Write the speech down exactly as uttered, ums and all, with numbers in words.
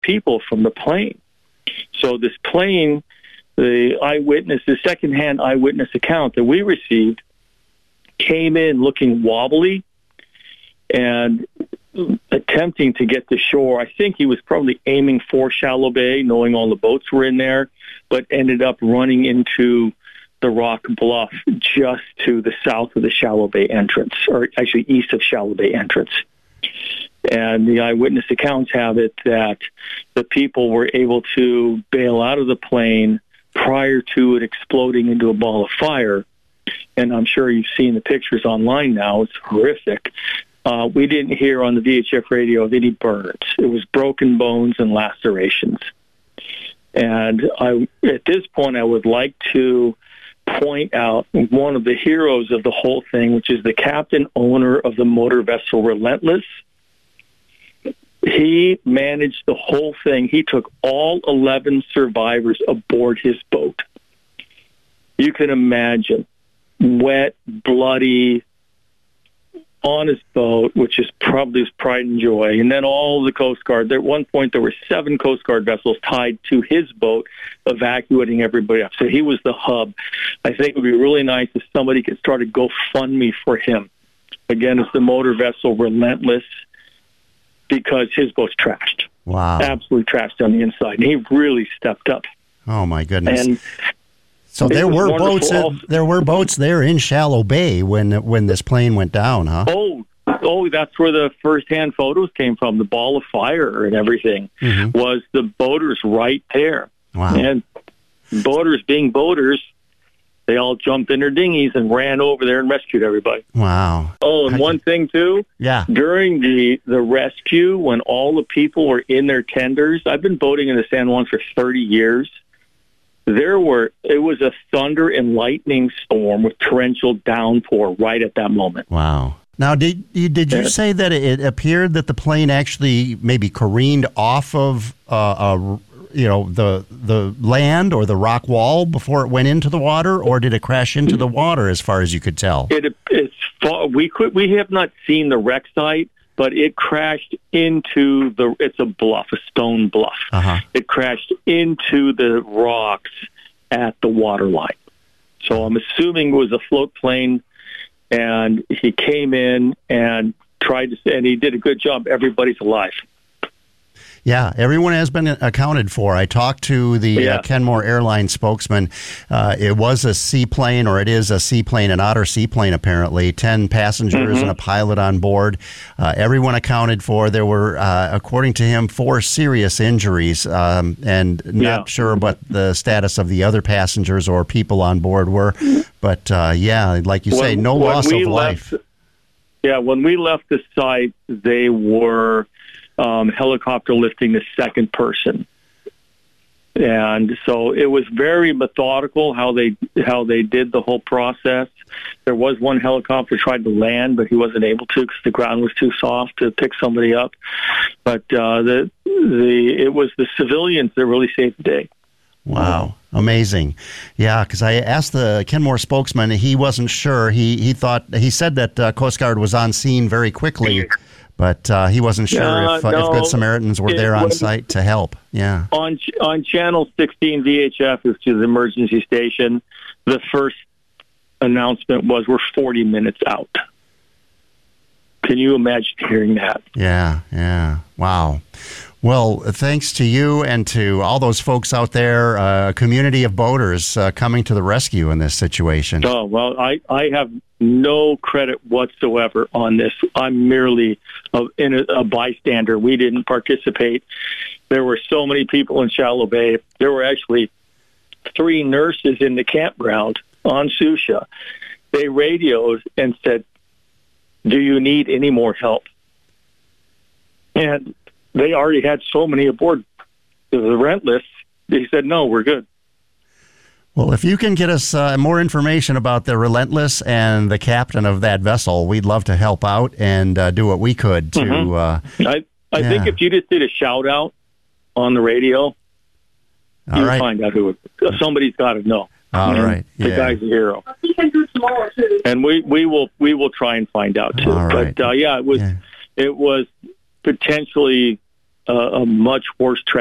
people from the plane. So this plane, the eyewitness, the secondhand eyewitness account that we received came in looking wobbly and attempting to get to shore. I think he was probably aiming for Shallow Bay, knowing all the boats were in there, but ended up running into the rock bluff just to the south of the Shallow Bay entrance, or actually east of Shallow Bay entrance. And the eyewitness accounts have it that the people were able to bail out of the plane prior to it exploding into a ball of fire. And I'm sure you've seen the pictures online now. It's horrific. Uh, we didn't hear on the V H F radio of any burns. It was broken bones and lacerations. And I, at this point, I would like to point out one of the heroes of the whole thing, which is the captain owner of the motor vessel Relentless. He managed the whole thing. He took all eleven survivors aboard his boat. You can imagine, wet, bloody, on his boat, which is probably his pride and joy. And then all the Coast Guard. At one point, there were seven Coast Guard vessels tied to his boat, evacuating everybody up. So he was the hub. I think it would be really nice if somebody could start a GoFundMe for him. Again, it's the motor vessel Relentless, because his boat's trashed. Wow. Absolutely trashed on the inside. And he really stepped up. Oh, my goodness. And so there were boats. In, there were boats there in Shallow Bay when when this plane went down, huh? Oh, oh, that's where the first-hand photos came from. The ball of fire and everything mm-hmm. was the boaters right there. Wow! And boaters, being boaters, they all jumped in their dinghies and ran over there and rescued everybody. Wow! Oh, and I one can... thing too. Yeah. During the the rescue, when all the people were in their tenders, I've been boating in the San Juan for thirty years. There were, it was a thunder and lightning storm with torrential downpour right at that moment. Wow. Now, did you, did you yeah. say that it appeared that the plane actually maybe careened off of, uh, a, you know, the the land or the rock wall before it went into the water, or did it crash into the water as far as you could tell? It, it's we could we have not seen the wreck site, but it crashed into the, it's a bluff, a stone bluff. Uh-huh. It crashed into the rocks at the waterline. So I'm assuming it was a float plane, and he came in and tried to, and he did a good job. Everybody's alive. Yeah, everyone has been accounted for. I talked to the yeah. uh, Kenmore Airlines spokesman. Uh, it was a seaplane, or it is a seaplane, an otter seaplane apparently, ten passengers mm-hmm. and a pilot on board. Uh, everyone accounted for. There were, uh, according to him, four serious injuries, um, and not yeah. sure what the status of the other passengers or people on board were. But, uh, yeah, like you when, say, no loss of life. Left, yeah, when we left the site, they were... Um, helicopter lifting the second person, and so it was very methodical how they how they did the whole process. There was one helicopter tried to land, but he wasn't able to because the ground was too soft to pick somebody up. But uh, the the it was the civilians that really saved the day. Wow. Amazing. Yeah, because I asked the Kenmore spokesman, he wasn't sure. He he thought he said that uh, Coast Guard was on scene very quickly. But uh, he wasn't sure uh, if, uh, no, if Good Samaritans were it, there on when, site to help. Yeah. On on Channel sixteen V H F, which is the emergency station, the first announcement was we're forty minutes out. Can you imagine hearing that? Yeah, yeah. Wow. Well, thanks to you and to all those folks out there, uh, a community of boaters uh, coming to the rescue in this situation. Oh, well, I, I have no credit whatsoever on this. I'm merely a, in a, a bystander. We didn't participate. There were so many people in Shallow Bay. There were actually three nurses in the campground on Susha. They radioed and said, "Do you need any more help?" And they already had so many aboard the rent list. They said, "No, we're good." Well, if you can get us uh, more information about the Relentless and the captain of that vessel, we'd love to help out and uh, do what we could to... Mm-hmm. Uh, I, I yeah. think if you just did a shout-out on the radio, you'll right. find out who it is. Somebody's got to know. All and right. The yeah. guy's a hero. He can do tomorrow, too. And we, we, will, we will try and find out, too. All right. But, uh, yeah, it was, yeah. it was potentially... a, a much worse traffic